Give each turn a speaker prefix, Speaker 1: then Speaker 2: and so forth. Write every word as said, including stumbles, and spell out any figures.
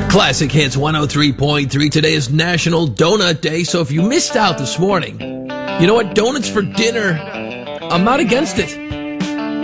Speaker 1: Classic Hits one oh three point three. Today is National Donut Day, so if you missed out this morning, you know what? Donuts for dinner, I'm not against it.